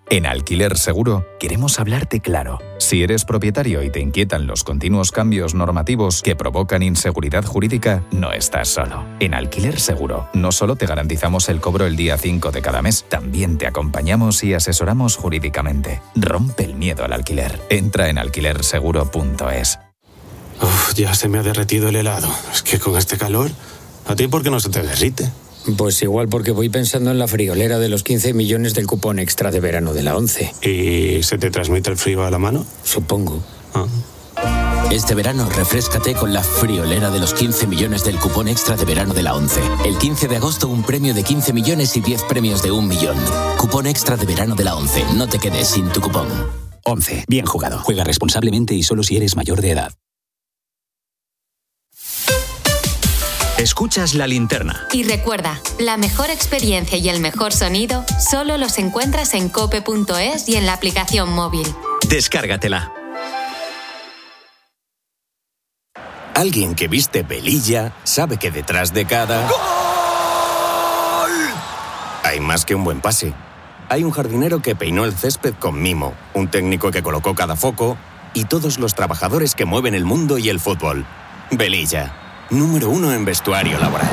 En Alquiler Seguro queremos hablarte claro. Si eres propietario y te inquietan los continuos cambios normativos que provocan inseguridad jurídica, no estás solo. En Alquiler Seguro no solo te garantizamos el cobro el día 5 de cada mes, también te acompañamos y asesoramos jurídicamente. Rompe el miedo al alquiler. Entra en alquilerseguro.es. Uf, ya se me ha derretido el helado. Es que con este calor, ¿a ti por qué no se te derrite? Pues igual porque voy pensando en la friolera de los 15 millones del cupón extra de verano de la ONCE. ¿Y se te transmite el frío a la mano? Supongo. Este verano refréscate con la friolera de los 15 millones del cupón extra de verano de la ONCE. El 15 de agosto un premio de 15 millones y 10 premios de 1 millón. Cupón extra de verano de la ONCE. No te quedes sin tu cupón. ONCE. Bien jugado. Juega responsablemente y solo si eres mayor de edad. Escuchas La Linterna. Y recuerda, la mejor experiencia y el mejor sonido solo los encuentras en cope.es y en la aplicación móvil. Descárgatela. Alguien que viste velilla sabe que detrás de cada... ¡Gol! Hay más que un buen pase. Hay un jardinero que peinó el césped con mimo, un técnico que colocó cada foco y todos los trabajadores que mueven el mundo y el fútbol. Velilla. Número 1 en vestuario laboral.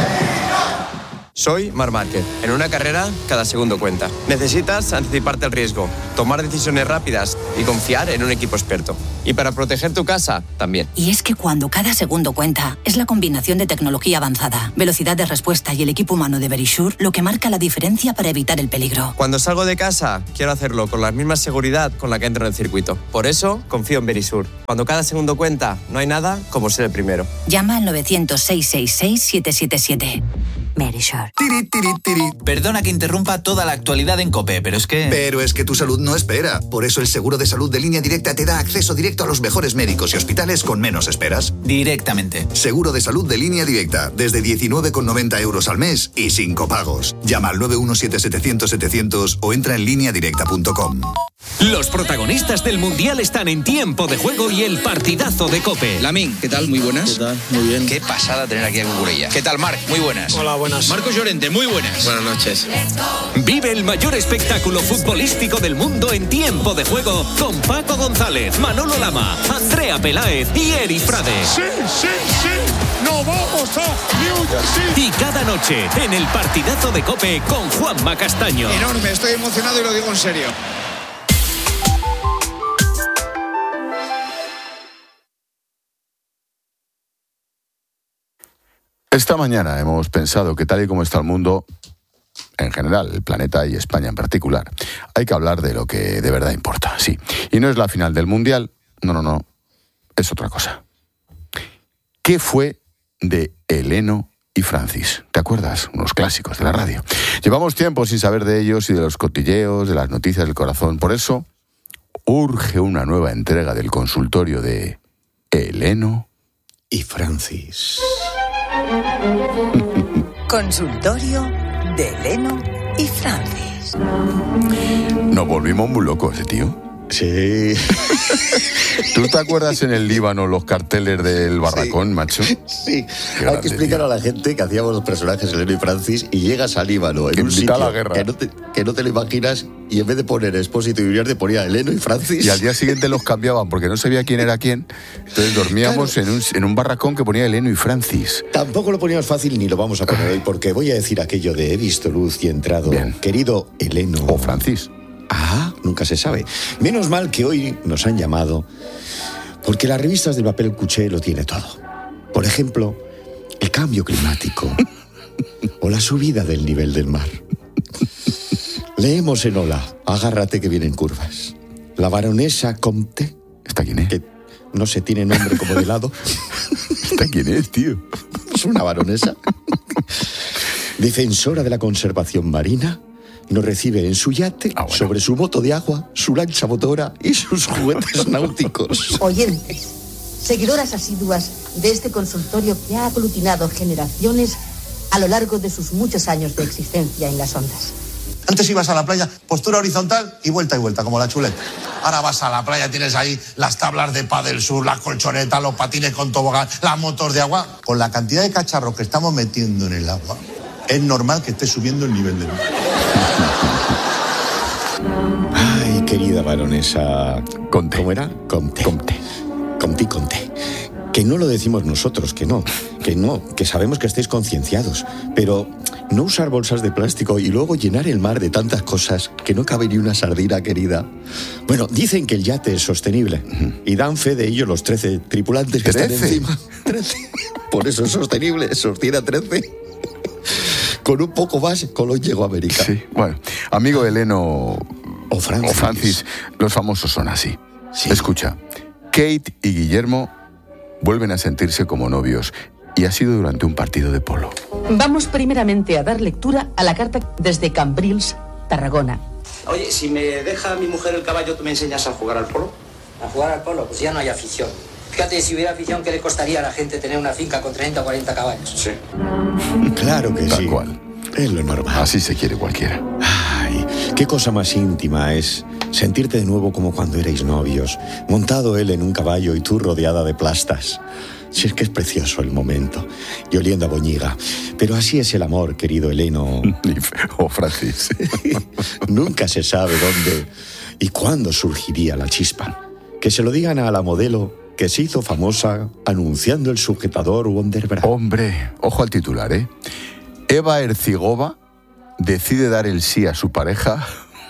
Soy Marc Márquez. En una carrera, cada segundo cuenta. Necesitas anticiparte al riesgo, tomar decisiones rápidas y confiar en un equipo experto. Y para proteger tu casa, también. Y es que cuando cada segundo cuenta, es la combinación de tecnología avanzada, velocidad de respuesta y el equipo humano de Verisure lo que marca la diferencia para evitar el peligro. Cuando salgo de casa, quiero hacerlo con la misma seguridad con la que entro en el circuito. Por eso, confío en Verisure. Cuando cada segundo cuenta, no hay nada como ser el primero. Llama al 900-666-777. Verisure. Perdona que interrumpa toda la actualidad en COPE, pero es que tu salud no espera. Por eso el seguro de salud de Línea Directa te da acceso directo a los mejores médicos y hospitales con menos esperas. Directamente. Seguro de salud de Línea Directa, desde 19,90 € al mes y sin copagos. Llama al 917-700-700 o entra en lineadirecta.com. Los protagonistas del Mundial están en Tiempo de Juego y el partidazo de COPE. Lamín, ¿qué tal? Muy buenas. ¿Qué tal? Muy bien. Qué pasada tener aquí a Cucurella. ¿Qué tal, Marc? Muy buenas. Hola, buenas. Marcos Llorente, muy buenas. Buenas noches. Vive el mayor espectáculo futbolístico del mundo en Tiempo de Juego con Paco González, Manolo Lama, Andrea Peláez y Eri Prades. ¡Sí, sí, sí! ¡Nos vamos a New Jersey! Y cada noche en el partidazo de COPE con Juanma Castaño. Enorme, estoy emocionado y lo digo en serio. Esta mañana hemos pensado que tal y como está el mundo, en general, el planeta y España en particular, hay que hablar de lo que de verdad importa, sí. Y no es la final del Mundial, no, es otra cosa. ¿Qué fue de Eleno y Francis? ¿Te acuerdas? Unos clásicos de la radio. Llevamos tiempo sin saber de ellos y de los cotilleos, de las noticias del corazón. Por eso, urge una nueva entrega del consultorio de Eleno y Francis. Consultorio de Eleno y Francis. Nos volvimos muy locos, tío. Sí. ¿Tú te acuerdas en el Líbano los carteles del barracón, macho? Sí. Hay que explicar a la gente que hacíamos los personajes Eleno y Francis y llegas al Líbano en un sitio a la guerra. Que no te lo imaginas y en vez de poner Expósito y Uriarte ponía Eleno y Francis. Y al día siguiente los cambiaban porque no sabía quién era quién. Entonces dormíamos en un barracón que ponía Eleno y Francis. Tampoco lo poníamos fácil ni lo vamos a poner hoy porque voy a decir aquello de he visto luz y he entrado. Bien. Querido Eleno. O Francis. Nunca se sabe. Menos mal que hoy nos han llamado porque las revistas del papel cuché lo tiene todo. Por ejemplo, el cambio climático o la subida del nivel del mar. Leemos en Hola, agárrate que vienen curvas. La baronesa Comte. ¿Esta quién es? Que no se tiene nombre como de lado. ¿Esta quién es, tío? Es una baronesa. Defensora de la conservación marina. Nos recibe en su yate, sobre su moto de agua, su lancha motora y sus juguetes náuticos. Oyentes, seguidoras asiduas de este consultorio que ha aglutinado generaciones a lo largo de sus muchos años de existencia en las ondas. Antes ibas a la playa, postura horizontal y vuelta, como la chuleta. Ahora vas a la playa, tienes ahí las tablas de pádel sur, las colchonetas, los patines con tobogán, las motos de agua. Con la cantidad de cacharros que estamos metiendo en el agua, es normal que esté subiendo el nivel del mar. querida baronesa... Conte. ¿Cómo era? Conte. Que no lo decimos nosotros, que sabemos que estáis concienciados, pero no usar bolsas de plástico y luego llenar el mar de tantas cosas que no cabe ni una sardina, querida. Bueno, dicen que el yate es sostenible y dan fe de ello los 13 tripulantes que están encima. 13. Por eso es sostenible, sostiene a 13. Con un poco más, Colón llegó a América. Sí, bueno, amigo Eleno o Francis, los famosos son así. Sí. Escucha, Kate y Guillermo vuelven a sentirse como novios y ha sido durante un partido de polo. Vamos primeramente a dar lectura a la carta desde Cambrils, Tarragona. Oye, si me deja mi mujer el caballo, ¿tú me enseñas a jugar al polo? ¿A jugar al polo? Pues ya no hay afición. Fíjate, si hubiera afición, ¿qué le costaría a la gente tener una finca con 30 o 40 caballos? Sí. Claro que Tal sí. cual. Es lo normal. Así se quiere cualquiera. Ay, qué cosa más íntima es sentirte de nuevo como cuando erais novios, montado él en un caballo y tú rodeada de plastas. Si es que es precioso el momento, y oliendo a boñiga. Pero así es el amor, querido Eleno. O Francis. Nunca se sabe dónde y cuándo surgiría la chispa. Que se lo digan a la modelo que se hizo famosa anunciando el sujetador Wonderbra. Hombre, ojo al titular, ¿eh? Eva Ercigova decide dar el sí a su pareja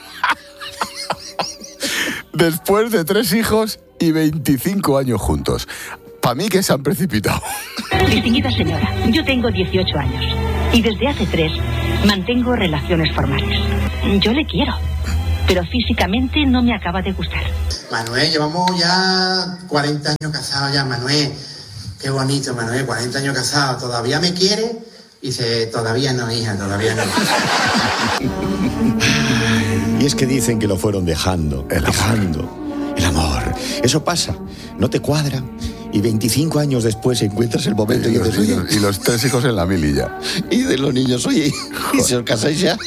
después de 3 hijos y 25 años juntos. Para mí que se han precipitado. Distinguida señora, yo tengo 18 años y desde hace 3 mantengo relaciones formales. Yo le quiero, pero físicamente no me acaba de gustar. Manuel, llevamos ya 40 años casados ya, Manuel. Qué bonito, Manuel, 40 años casados. ¿Todavía me quiere? Dice, todavía no, hija, todavía no. Y es que dicen que lo fueron dejando. El amor. Eso pasa, no te cuadra. Y 25 años después encuentras el momento y los 3 hijos en la mililla. Y de los niños, oye, ¿y si os casáis ya?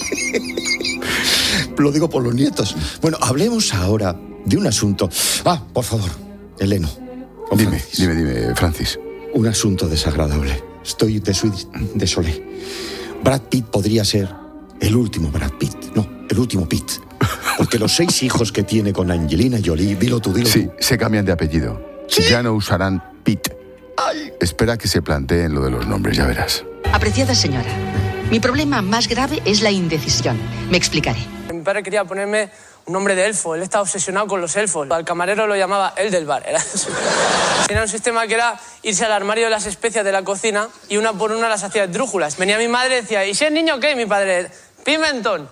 Lo digo por los nietos. Bueno, hablemos ahora de un asunto. Por favor, Eleno. Dime, Francis. Un asunto desagradable. Estoy desolé. Brad Pitt podría ser el último Brad Pitt. No, el último Pitt. Porque los 6 hijos que tiene con Angelina Jolie, dilo tú. Sí, se cambian de apellido. ¿Sí? Ya no usarán Pitt. Espera que se planteen lo de los nombres, ya verás. Apreciada señora, mi problema más grave es la indecisión. Me explicaré. Mi padre quería ponerme un nombre de elfo. Él estaba obsesionado con los elfos. Al camarero lo llamaba el del bar. Era un sistema que era irse al armario de las especias de la cocina y una por una las hacía esdrújulas. Venía mi madre y decía, ¿y si es niño qué? Y mi padre, pimentón.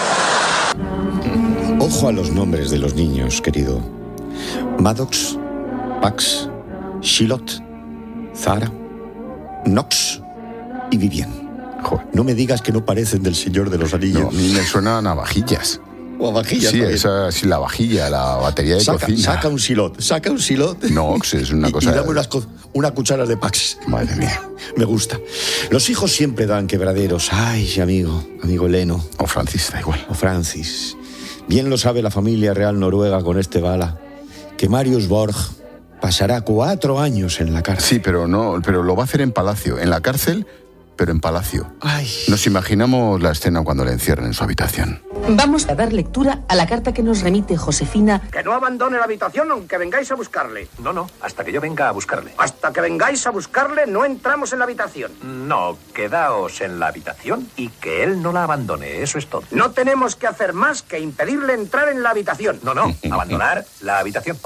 Ojo a los nombres de los niños, querido. Maddox, Pax, Shilot, Zara, Nox y Vivian. Joder. No me digas que no parecen del Señor de los Anillos. No, a mí me suenan a vajillas. O a vajillas. Sí, esa, sí, la vajilla, la batería de cocina. Saca un Shilot. Nox es una cosa... Y dame una cuchara de Pax. Madre mía. Me gusta. Los hijos siempre dan quebraderos. Ay, amigo Eleno. O Francis, da igual. O Francis. Bien lo sabe la familia real noruega con este bala, que Marius Borg pasará 4 años en la cárcel. Sí, pero lo va a hacer en palacio. En la cárcel, pero en palacio. Ay. Nos imaginamos la escena cuando le encierran en su habitación. Vamos a dar lectura a la carta que nos remite Josefina. Que no abandone la habitación aunque vengáis a buscarle. No, hasta que yo venga a buscarle. Hasta que vengáis a buscarle no entramos en la habitación. No, quedaos en la habitación y que él no la abandone, eso es todo. No tenemos que hacer más que impedirle entrar en la habitación. No, abandonar la habitación.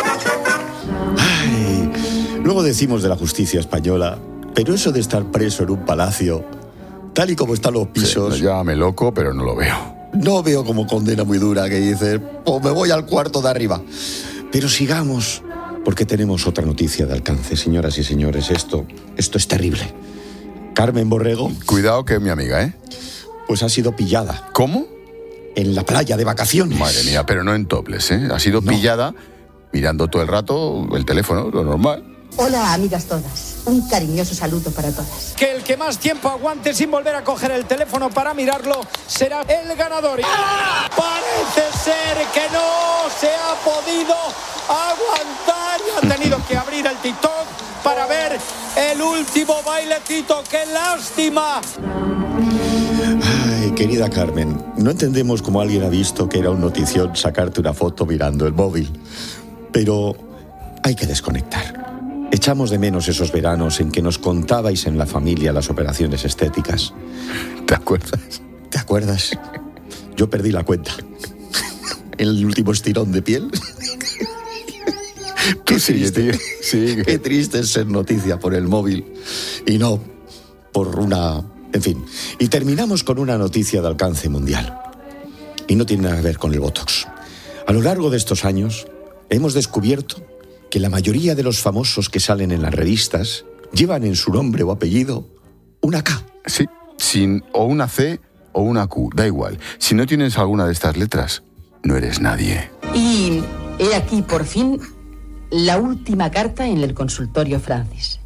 Ay, luego decimos de la justicia española, pero eso de estar preso en un palacio, tal y como están los pisos... Sí, llámame loco, pero no lo veo. No veo como condena muy dura que dices, pues me voy al cuarto de arriba. Pero sigamos, porque tenemos otra noticia de alcance, señoras y señores. Esto es terrible. Carmen Borrego... Cuidado que es mi amiga, ¿eh? Pues ha sido pillada. ¿Cómo? En la playa de vacaciones. Madre mía, pero no en topless, ¿eh? Ha sido pillada mirando todo el rato el teléfono, lo normal. Hola, amigas todas. Un cariñoso saludo para todas. Que el que más tiempo aguante sin volver a coger el teléfono para mirarlo será el ganador. ¡Ah! Parece ser que no se ha podido aguantar y ha tenido que abrir el TikTok para ver el último bailecito. ¡Qué lástima! Ay, Querida Carmen, no entendemos cómo alguien ha visto que era un notición sacarte una foto mirando el móvil. Pero hay que desconectar. Echamos de menos esos veranos en que nos contabais en la familia las operaciones estéticas. ¿Te acuerdas? ¿Te acuerdas? Yo perdí la cuenta. El último estirón de piel. Tú sigue, tío. Sigue. Qué triste es ser noticia por el móvil y no por una... En fin. Y terminamos con una noticia de alcance mundial. Y no tiene nada que ver con el Botox. A lo largo de estos años hemos descubierto que la mayoría de los famosos que salen en las revistas llevan en su nombre o apellido una K. Sí, o una C o una Q, da igual. Si no tienes alguna de estas letras, no eres nadie. Y he aquí, por fin, la última carta en el consultorio Francis.